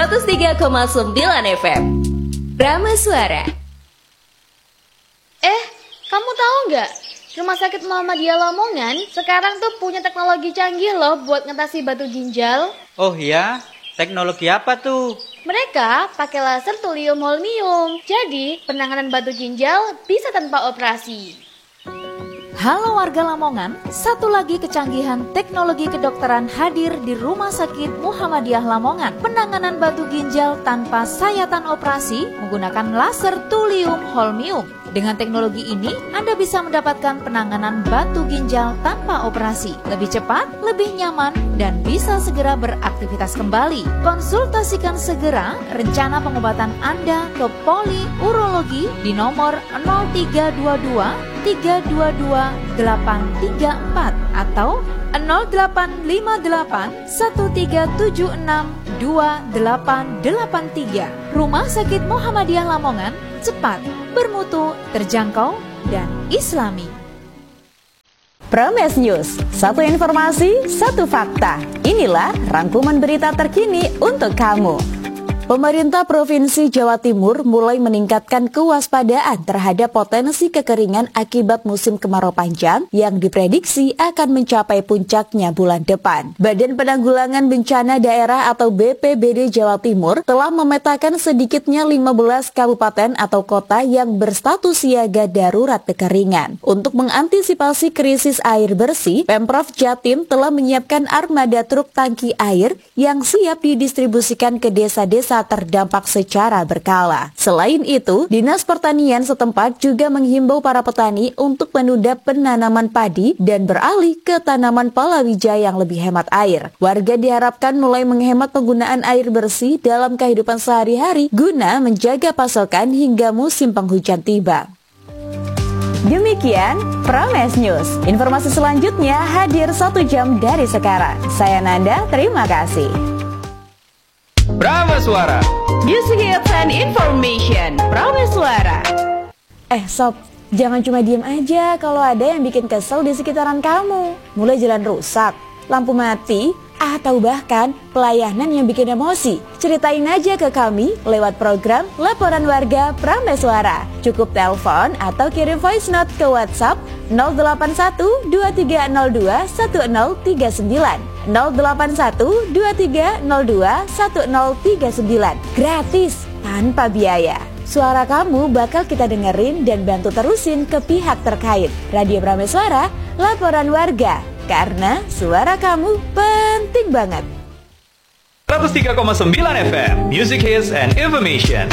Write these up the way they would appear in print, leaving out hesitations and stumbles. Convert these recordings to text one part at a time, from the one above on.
103,9 FM Brahma Suara. Kamu tahu nggak? Rumah sakit Muhammadiyah Lamongan sekarang tuh punya teknologi canggih loh buat ngatasi batu ginjal. Oh iya? Teknologi apa tuh? Mereka pakai laser thulium holmium. Jadi penanganan batu ginjal bisa tanpa operasi. Halo warga Lamongan, satu lagi kecanggihan teknologi kedokteran hadir di Rumah Sakit Muhammadiyah Lamongan. Penanganan batu ginjal tanpa sayatan operasi menggunakan laser thulium holmium. Dengan teknologi ini, Anda bisa mendapatkan penanganan batu ginjal tanpa operasi, lebih cepat, lebih nyaman, dan bisa segera beraktivitas kembali. Konsultasikan segera rencana pengobatan Anda ke Poli Urologi di nomor 0322 322 834 atau 0858 1376 2883. Rumah Sakit Muhammadiyah Lamongan, cepat, bermutu, terjangkau, dan islami. Prames News, satu informasi, satu fakta. Inilah rangkuman berita terkini untuk kamu. Pemerintah Provinsi Jawa Timur mulai meningkatkan kewaspadaan terhadap potensi kekeringan akibat musim kemarau panjang yang diprediksi akan mencapai puncaknya bulan depan. Badan Penanggulangan Bencana Daerah atau BPBD Jawa Timur telah memetakan sedikitnya 15 kabupaten atau kota yang berstatus siaga darurat kekeringan. Untuk mengantisipasi krisis air bersih, Pemprov Jatim telah menyiapkan armada truk tangki air yang siap didistribusikan ke desa-desa terdampak secara berkala. Selain itu, Dinas Pertanian setempat juga menghimbau para petani untuk menunda penanaman padi dan beralih ke tanaman palawija yang lebih hemat air. Warga diharapkan mulai menghemat penggunaan air bersih dalam kehidupan sehari-hari guna menjaga pasokan hingga musim penghujan tiba. Demikian Prames News. Informasi selanjutnya hadir 1 jam dari sekarang. Saya Nanda, terima kasih. Brahma Suara, Music Hits and Information Brahma Suara. Sob, jangan cuma diem aja kalau ada yang bikin kesel di sekitaran kamu. Mulai jalan rusak, lampu mati, atau bahkan pelayanan yang bikin emosi. Ceritain aja ke kami lewat program Laporan Warga Brahma Suara. Cukup telepon atau kirim voice note ke WhatsApp 081 2302 1039. 081 2302 1039. Gratis, tanpa biaya. Suara kamu bakal kita dengerin dan bantu terusin ke pihak terkait. Radio Brahma Suara, Laporan Warga. Karena suara kamu penting banget. 103,9 FM, Music Hits and Information.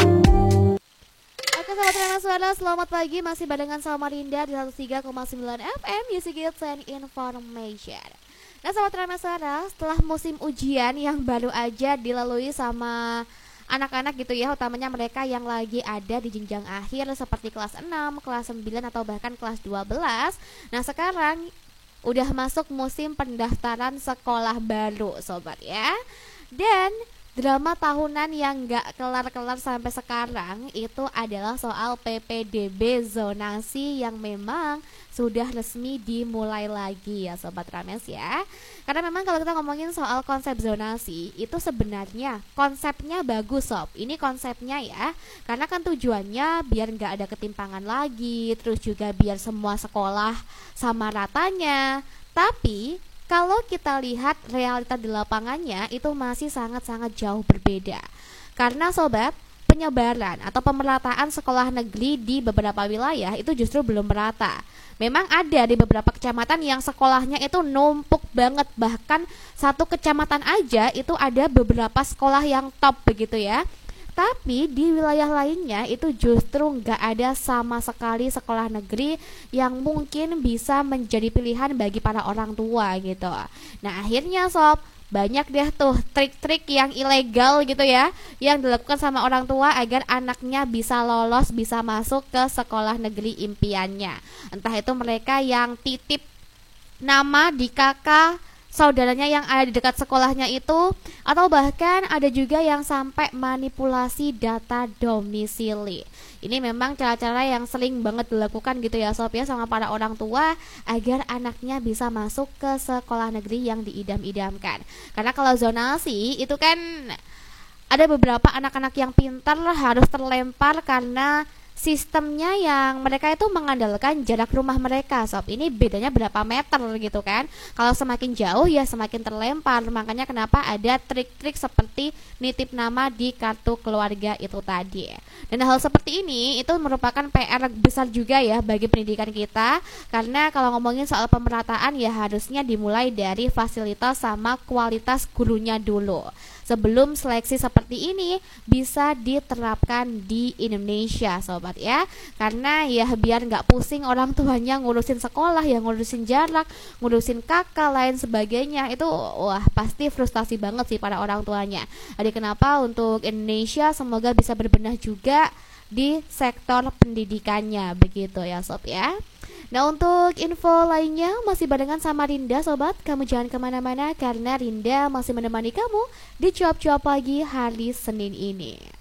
Oke sahabat Brahma Suara, selamat pagi. Masih barengan sama Rinda di 103,9 FM, Music Hits and Information. Nah sahabat Brahma Suara, setelah musim ujian yang baru aja dilalui sama anak-anak gitu ya, utamanya mereka yang lagi ada di jenjang akhir seperti kelas 6, kelas 9 atau bahkan kelas 12. Nah sekarang udah masuk musim pendaftaran sekolah baru sobat ya. Dan drama tahunan yang gak kelar-kelar sampai sekarang itu adalah soal PPDB zonasi yang memang sudah resmi dimulai lagi ya Sobat Rames ya. Karena memang kalau kita ngomongin soal konsep zonasi itu sebenarnya konsepnya bagus Sob. Ini konsepnya ya, karena kan tujuannya biar gak ada ketimpangan lagi, terus juga biar semua sekolah sama ratanya. Tapi kalau kita lihat realita di lapangannya itu masih sangat-sangat jauh berbeda. Karena sobat, penyebaran atau pemerataan sekolah negeri di beberapa wilayah itu justru belum merata. Memang ada di beberapa kecamatan yang sekolahnya itu numpuk banget. Bahkan satu kecamatan aja itu ada beberapa sekolah yang top begitu ya. Tapi di wilayah lainnya itu justru nggak ada sama sekali sekolah negeri yang mungkin bisa menjadi pilihan bagi para orang tua gitu. Nah akhirnya sob, banyak deh tuh trik-trik yang ilegal gitu ya, yang dilakukan sama orang tua agar anaknya bisa lolos, bisa masuk ke sekolah negeri impiannya. Entah itu mereka yang titip nama di KK saudaranya yang ada di dekat sekolahnya itu, atau bahkan ada juga yang sampai manipulasi data domisili. Ini memang cara-cara yang sering banget dilakukan gitu ya Sob ya sama para orang tua agar anaknya bisa masuk ke sekolah negeri yang diidam-idamkan. Karena kalau zonasi itu kan ada beberapa anak-anak yang pintar harus terlempar karena sistemnya yang mereka itu mengandalkan jarak rumah mereka. Sob, ini bedanya berapa meter gitu kan. Kalau semakin jauh ya semakin terlempar. Makanya kenapa ada trik-trik seperti nitip nama di kartu keluarga itu tadi. Dan hal seperti ini itu merupakan PR besar juga ya bagi pendidikan kita. Karena kalau ngomongin soal pemerataan ya harusnya dimulai dari fasilitas sama kualitas gurunya dulu, sebelum seleksi seperti ini bisa diterapkan di Indonesia, sobat ya. Karena ya biar nggak pusing orang tuanya ngurusin sekolah, ya ngurusin jarak, ngurusin kakak lain sebagainya, itu wah pasti frustasi banget sih para orang tuanya. Jadi kenapa untuk Indonesia semoga bisa berbenah juga di sektor pendidikannya, begitu ya sob ya. Nah, untuk info lainnya masih barengan sama Rinda, sobat. Kamu jangan kemana-mana karena Rinda masih menemani kamu di cuap-cuap pagi hari Senin ini.